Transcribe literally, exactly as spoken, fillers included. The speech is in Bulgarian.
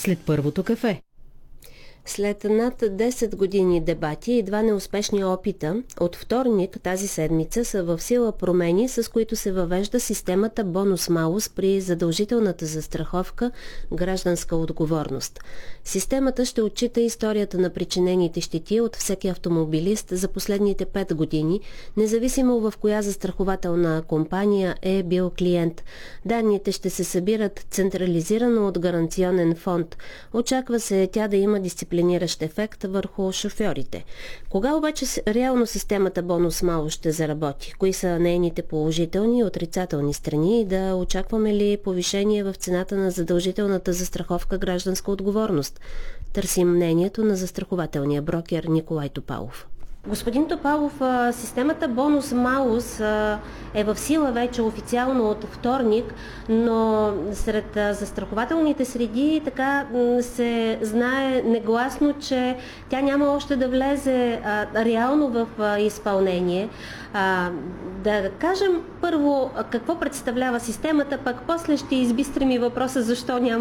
след първото кафе. След над десет години дебати и два неуспешни опита, от вторник тази седмица са в сила промени, с които се въвежда системата бонус-малус при задължителната застраховка гражданска отговорност. Системата ще отчита историята на причинените щети от всеки автомобилист за последните пет години, независимо в коя застрахователна компания е бил клиент. Данните ще се събират централизирано от гаранционен фонд. Очаква се тя да има дисциплиниращ ефект върху шофьорите. Кога обаче реално системата бонус-малус ще заработи? Кои са нейните положителни и отрицателни страни и да очакваме ли повишение в цената на задължителната застраховка гражданска отговорност? Търсим мнението на застрахователния брокер Николай Топалов. Господин Топалов, системата бонус-малус е в сила вече официално от вторник, но сред застрахователните среди така се знае негласно, че тя няма още да влезе реално в изпълнение. Да кажем първо какво представлява системата, пък после ще избистрим и въпроса защо няма